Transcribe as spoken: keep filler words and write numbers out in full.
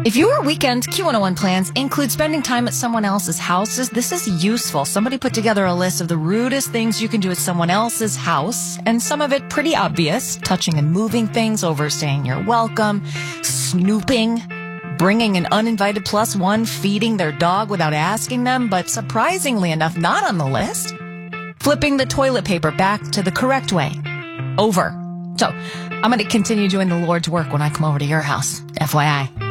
If your weekend Q one oh one plans include spending time at someone else's houses, this is useful. Somebody put together a list of the rudest things you can do at someone else's house, and some of it pretty obvious: touching and moving things, overstaying your welcome, snooping, bringing an uninvited plus one, feeding their dog without asking them, but surprisingly enough, not on the list, flipping the toilet paper back to the correct way. Over. So, I'm going to continue doing the Lord's work when I come over to your house. F Y I.